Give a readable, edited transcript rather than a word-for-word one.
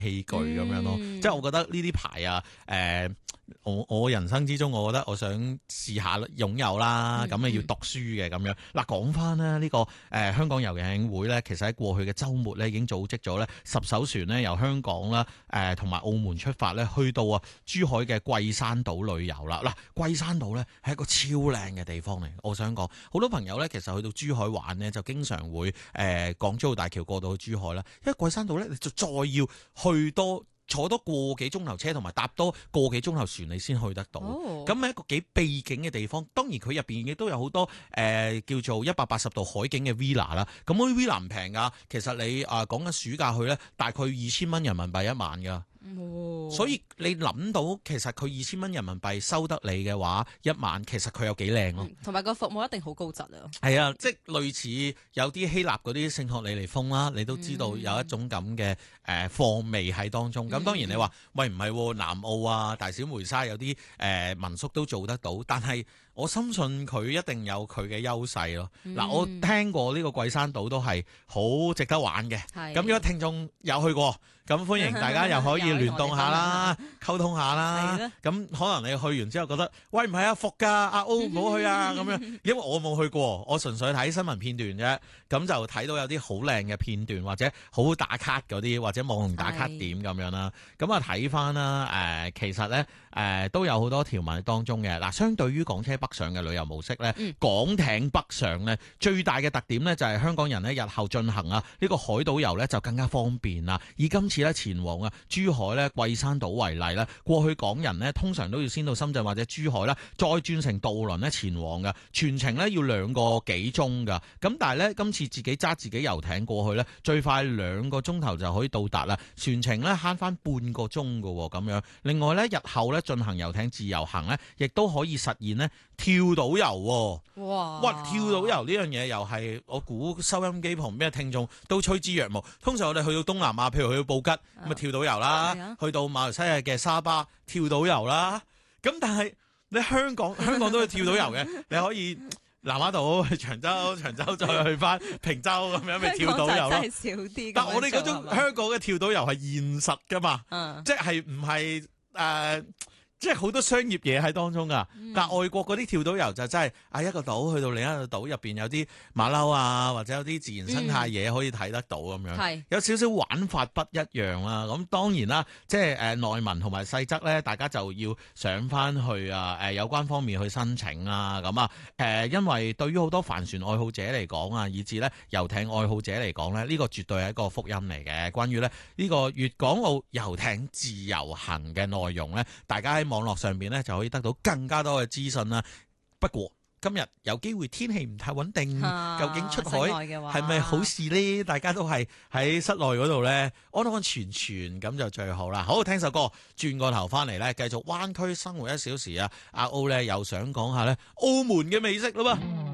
器具咁樣咯。即係我覺得呢啲牌啊，我人生之中，我覺得我想試下擁有啦。咁要讀書嘅咁樣。嗱，講翻咧呢個香港遊艇會咧，其實喺過去嘅週末咧已經組織咗咧10艘船咧由香港啦同埋澳門出發咧去到珠海嘅桂山島旅遊啦。嗱，桂山島咧係一個超靚嘅地方嚟，我想講好多朋友咧其實去到珠海玩咧就經常會港珠澳大橋過到去珠海啦，因為桂山島咧你就再要去坐多個幾鐘頭車同埋搭多個幾鐘頭船你先去得到，咁係一個幾秘境嘅地方。當然佢入邊亦都有好多叫做180度海景嘅 villa 啦。咁嗰啲 villa 唔平噶，其實你講緊暑假去咧，大概2000蚊人民幣一晚噶。所以你諗到其實佢2000蚊人民幣收得你嘅話，一晚其實佢有幾靚咯， 同埋個服務一定好高質啊。 係啊，即係類似有啲希臘嗰啲聖托里尼峰啦，你都知道有一種咁嘅貨味喺當中。咁當然你話喂唔係南澳啊、大小梅沙有啲民宿都做得到，但係我深信佢一定有佢嘅優勢咯。嗱，我聽過呢個桂山島都係好值得玩嘅。咁如果聽眾有去過，咁歡迎大家又可以聯動下啦，溝通下啦。咁可能你去完之後覺得，喂唔係啊，伏㗎，阿歐唔好去啊咁樣。因為我冇去過，我純粹睇新聞片段啫。咁就睇到有啲好靚嘅片段，或者好打卡嗰啲，或者網紅打卡點咁樣啦。咁睇翻啦，其實咧都有好多條文當中嘅。嗱，相對於港車北上嘅旅遊模式咧，港艇北上咧最大嘅特點咧就係香港人咧日後進行呢個海島遊咧就更加方便啦。以今次咧前往珠海咧桂山島為例咧，過去港人咧通常都要先到深圳或者珠海啦，再轉乘渡輪咧前往嘅，全程咧要2個幾鐘噶。咁但係咧今次自己揸自己遊艇過去咧，最快2個鐘頭就可以到達啦，全程咧慳翻半個鐘噶咁樣。另外咧日後咧進行遊艇自由行咧，亦都可以實現咧跳島遊。哇！跳島遊呢樣嘢又係我估收音機旁邊嘅聽眾都趨之若鶩。通常我哋去到東南亞，譬如去到布吉咁啊跳島遊啦，去到馬來西亞嘅沙巴跳島遊啦。咁但係你香港都係跳島遊嘅，你可以南丫島去長洲再去翻坪洲咁樣咪跳島遊咯。 真係少啲。 但我哋嗰種香港嘅跳島遊係現實噶嘛，即係唔係即係好多商業嘢喺當中噶，但外國嗰啲跳島遊就真係一個島去到另一個島入邊有啲馬騮啊，或者有啲自然生態嘢可以睇得到咁樣，有少少玩法不一樣啦。咁當然啦，即係內文同埋細則咧，大家就要上翻去有關方面去申請啊。咁因為對於好多帆船愛好者嚟講啊，以至咧遊艇愛好者嚟講咧，呢個絕對係一個福音嚟嘅。關於咧呢個粵港澳遊艇自由行嘅內容咧，大家喺網絡上邊咧就可以得到更加多嘅資訊啦。不過今日有機會天氣唔太穩定，究竟出海係咪好事呢？大家都係喺室內嗰度咧安安全全咁就最好啦。好，聽首歌，轉個頭翻嚟咧，繼續灣區生活1小時啊！阿歐咧又想講下咧澳門嘅美食啦噃。